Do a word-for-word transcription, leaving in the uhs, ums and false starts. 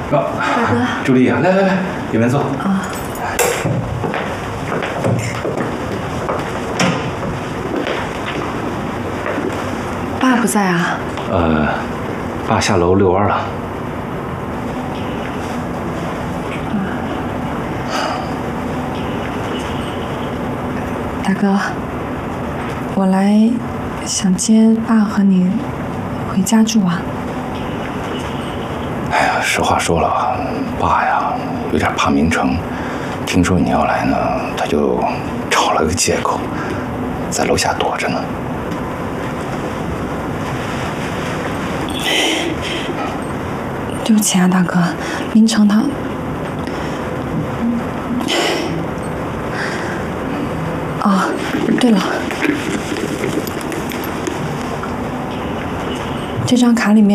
大哥，朱莉啊，来来来，里面坐。啊。 爸不在啊？ 呃，爸下楼遛弯了。 大哥，我来想接爸和你回家住啊。 哎呀，实话说了，爸呀，有点怕明成。听说你要来呢，他就找了个借口，在楼下躲着呢。 对不起啊，大哥，明成他……哦，对了，这张卡里面。